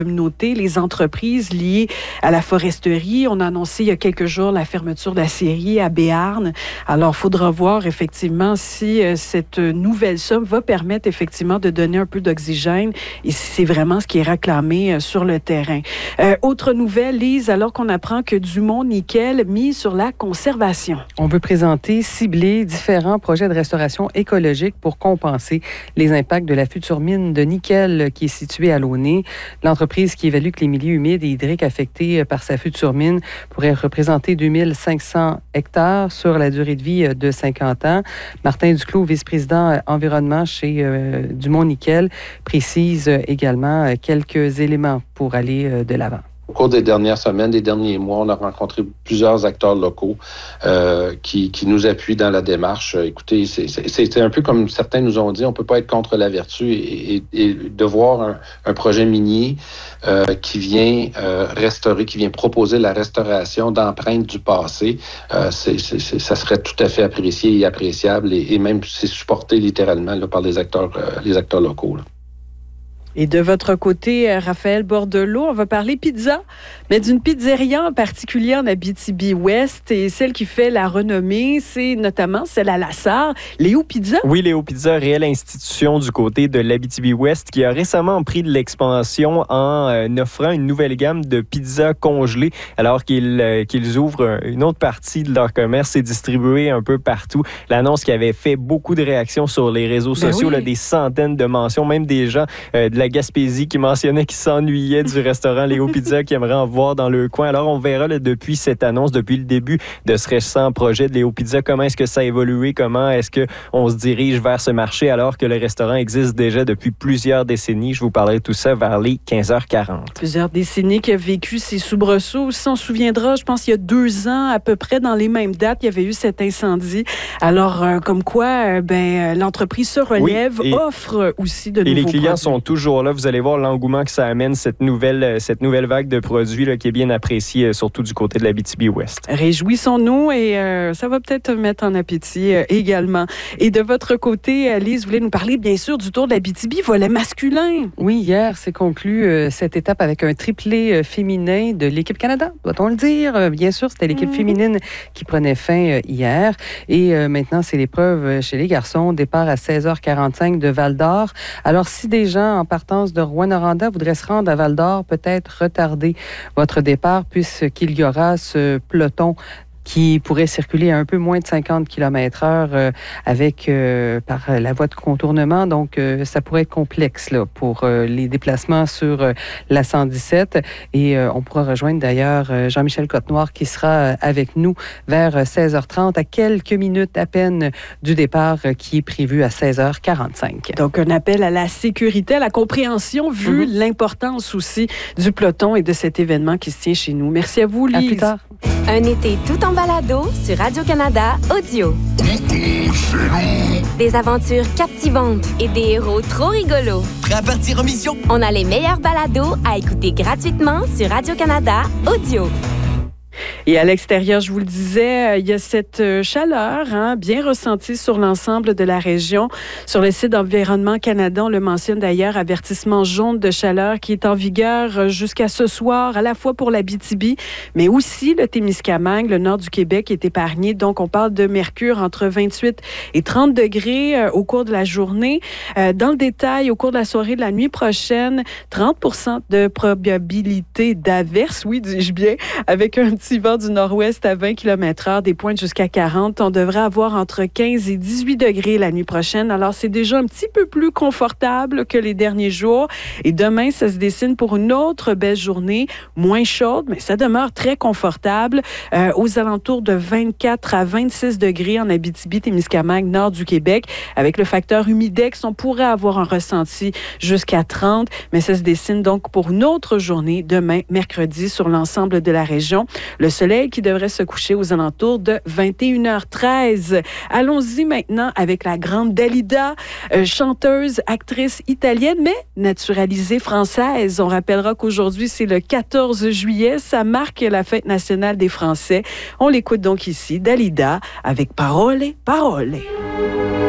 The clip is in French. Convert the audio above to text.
communauté, les entreprises liées à la foresterie. On a annoncé il y a quelques jours la fermeture de la scierie à Béarn. Alors, il faudra voir effectivement si cette nouvelle somme va permettre effectivement de donner un peu d'oxygène et si c'est vraiment ce qui est réclamé sur le terrain. Autre nouvelle, Lise, alors qu'on apprend que Dumont Nickel mise sur la conservation. On veut présenter, cibler différents projets de restauration écologique pour compenser les impacts de la future mine de nickel qui est située à Launay. L'entreprise qui évalue que les milieux humides et hydriques affectés par sa future mine pourraient représenter 2500 hectares sur la durée de vie de 50 ans. Martin Duclos, vice-président environnement chez Dumont Nickel, précise également quelques éléments pour aller de l'avant. Au cours des dernières semaines, des derniers mois, on a rencontré plusieurs acteurs locaux qui nous appuient dans la démarche. Écoutez, c'est un peu comme certains nous ont dit, on ne peut pas être contre la vertu et de voir un projet minier qui vient restaurer, qui vient proposer la restauration d'empreintes du passé. Ça serait tout à fait apprécié et appréciable et même c'est supporté littéralement là, par les acteurs locaux. Là. Et de votre côté, Raphaël Bordelot, on va parler pizza, mais d'une pizzeria en particulier en Abitibi-Ouest et celle qui fait la renommée, c'est notamment celle à La Sarre, Léo Pizza. Oui, Léo Pizza, réelle institution du côté de l'Abitibi-Ouest qui a récemment pris de l'expansion en offrant une nouvelle gamme de pizzas congelées alors qu'ils ouvrent une autre partie de leur commerce et distribué un peu partout. L'annonce qui avait fait beaucoup de réactions sur les réseaux sociaux, oui. là, des centaines de mentions, même des gens de la Gaspésie qui mentionnaient qu'ils s'ennuyaient du restaurant Léo Pizza, qui aimeraient en voir dans le coin. Alors, on verra là, depuis cette annonce, depuis le début de ce récent projet de Léo Pizza, comment est-ce que ça a évolué, comment est-ce qu'on se dirige vers ce marché alors que le restaurant existe déjà depuis plusieurs décennies. Je vous parlerai de tout ça vers les 15h40. Plusieurs décennies qui a vécu ces soubresauts. On s'en souviendra, je pense, il y a 2 ans, à peu près, dans les mêmes dates, il y avait eu cet incendie. Alors, comme quoi, l'entreprise se relève, oui, offre aussi de nouveaux produits. Et les clients produits. sont toujours là. Vous allez voir l'engouement que ça amène, cette nouvelle vague de produits là, qui est bien appréciée, surtout du côté de l'Abitibi-Ouest. Réjouissons-nous et ça va peut-être mettre en appétit également. Et de votre côté, Lise, vous voulez nous parler, bien sûr, du Tour de l'Abitibi, volet masculin. Oui, hier s'est conclu cette étape avec un triplé féminin de l'équipe Canada, doit-on le dire. Bien sûr, c'était l'équipe féminine qui prenait fin hier. Et maintenant, c'est l'épreuve chez les garçons. Départ à 16h45 de Val-d'Or. Alors, si des gens en partance de Rouyn-Noranda voudraient se rendre à Val-d'Or, peut-être retarder votre départ puisqu'il y aura ce peloton qui pourrait circuler à un peu moins de 50 km/h par la voie de contournement. Donc, ça pourrait être complexe là, pour les déplacements sur la 117. Et on pourra rejoindre d'ailleurs Jean-Michel Cotenoir qui sera avec nous vers 16h30, à quelques minutes à peine du départ qui est prévu à 16h45. Donc, un appel à la sécurité, à la compréhension, vu l'importance aussi du peloton et de cet événement qui se tient chez nous. Merci à vous, Lise. À plus tard. Un été tout en balado sur Radio-Canada Audio. Des aventures captivantes et des héros trop rigolos. Prêt à partir en mission? On a les meilleurs balados à écouter gratuitement sur Radio-Canada Audio. Et à l'extérieur, je vous le disais, il y a cette chaleur bien ressentie sur l'ensemble de la région. Sur le site d'Environnement Canada, on le mentionne d'ailleurs, avertissement jaune de chaleur qui est en vigueur jusqu'à ce soir, à la fois pour l'Abitibi, mais aussi le Témiscamingue, le nord du Québec est épargné. Donc, on parle de mercure entre 28 et 30 degrés au cours de la journée. Dans le détail, au cours de la soirée de la nuit prochaine, 30% de probabilité d'averse, oui, dis-je bien, avec un petit vent du nord-ouest à 20 km/h, des pointes jusqu'à 40. On devrait avoir entre 15 et 18 degrés la nuit prochaine. Alors, c'est déjà un petit peu plus confortable que les derniers jours. Et demain, ça se dessine pour une autre belle journée, moins chaude, mais ça demeure très confortable, aux alentours de 24 à 26 degrés en Abitibi-Témiscamingue, nord du Québec. Avec le facteur humidex, on pourrait avoir un ressenti jusqu'à 30, mais ça se dessine donc pour une autre journée, demain, mercredi, sur l'ensemble de la région. Le soleil qui devrait se coucher aux alentours de 21h13. Allons-y maintenant avec la grande Dalida, chanteuse, actrice italienne, mais naturalisée française. On rappellera qu'aujourd'hui, c'est le 14 juillet. Ça marque la fête nationale des Français. On l'écoute donc ici, Dalida, avec Parole, Parole.